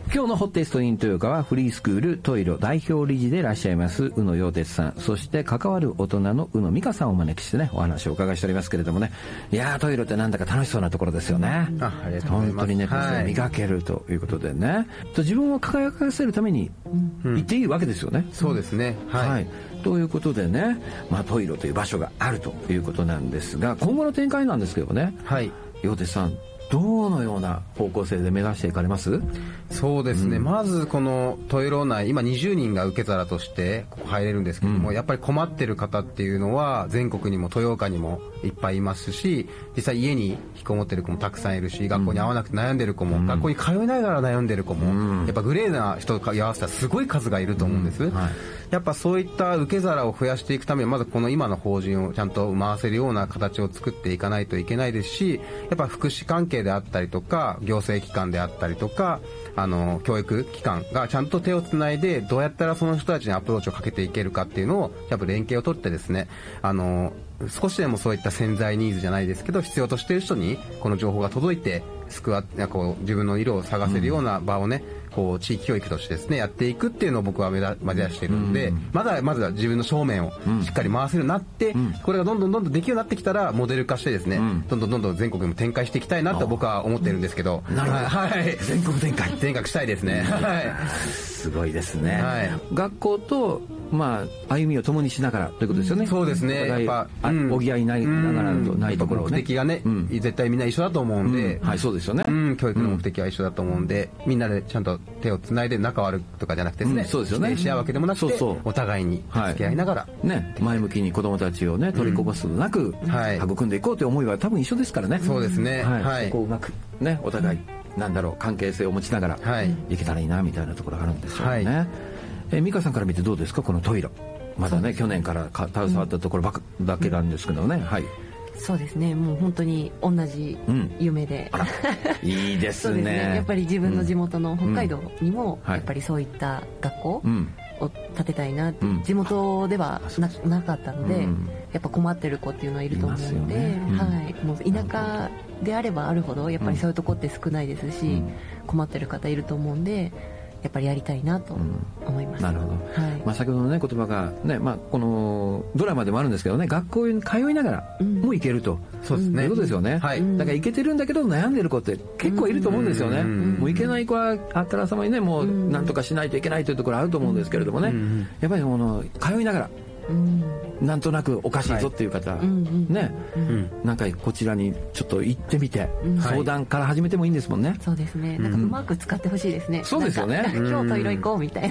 今日のホッテストイン豊川フリースクールトイロ代表理事でいらっしゃいます宇野陽哲さん、そして関わる大人の宇野美香さんをお招きしてね、お話をお伺いしておりますけれどもね、いやートイロってなんだか楽しそうなところですよね。 ありがとうございます。 本当にね、 はい、 磨けるということでね、自分を輝かせるために行っていいわけですよね。 そうですね。 はい。ということでね、トイロという場所があるということなんですが、今後の展開なんですけどね、 はい、 陽哲さん、どのような方向性で目指していかれます？ そうですね、まずこのトイロ内、今20人が受け皿としてここ入れるんですけども、やっぱり困ってる方っていうのは全国にも豊岡にもいっぱいいますし、実際家に引きこもってる子もたくさんいるし、学校に合わなくて悩んでる子も、学校に通いながら悩んでる子も、やっぱグレーな人と合わせたらすごい数がいると思うんです、やっぱそういった受け皿を増やしていくために、まずこの今の法人をちゃんと回せるような形を作っていかないといけないですし、やっぱ福祉関係であったりとか行政機関であったりとか教育機関がちゃんと手をつないで、どうやったらその人たちにアプローチをかけていけるかっていうのをやっぱ連携を取ってですね、少しでもそういった潜在ニーズじゃないですけど、必要としている人にこの情報が届いてこう自分の色を探せるような場をね、こう地域教育としてですねやっていくっていうのを僕は目指しているので、まずは自分の正面をしっかり回せるようになって、これがどんどんできるようになってきたらモデル化してですね、どんどん全国にも展開していきたいなと僕は思ってるんですけど、 なるほど、 はい、 全国展開したいですね。はい、 すごいですね。 はい、 学校と歩みを共にしながらということですよね。 そうですね。やっぱ補いながらとないところをね。 目的がね、絶対みんな一緒だと思うんで、 はい、そうですよね。 教育の目的は一緒だと思うんで、みんなでちゃんと手をつないで仲悪とかじゃなくてですね、 そうですよね。 し合うわけでもなくて、お互いに付き合いながらね、前向きに子どもたちをね取りこぼすことなく育んでいこうという思いは多分一緒ですからね。 そうですね。 はい。そこをうまくね、お互い関係性を持ちながらいけたらいいなみたいなところがあるんですよね。美香さんから見てどうですか、このトイロ。まだね、去年から携わったところだけなんですけどね。はい。 そうですね、もう本当に同じ夢で、 いいですね。 そうですね、やっぱり自分の地元の北海道にもやっぱりそういった学校を建てたいなって、地元では なかったので、やっぱ困ってる子っていうのはいると思うので、はい、もう田舎であればあるほどやっぱりそういうとこって少ないですし、困ってる方いると思うんで、やっぱりやりたいなと思います。 なるほど。先ほどのね言葉がね、このドラマでもあるんですけどね、学校に通いながらも行けると、そうですね。ということですよね。だから行けてるんだけど悩んでる子って結構いると思うんですよね。もう行けない子はあからさまにね、もうなんとかしないといけないというところあると思うんですけれどもね、やっぱり通いながら。なんとなくおかしいぞっていう方、ね、なんかこちらにちょっと行ってみて、相談から始めてもいいんですもんね。 そうですね。なんかうまく使ってほしいですね。 そうですよね。 今日トイロ行こうみたいな。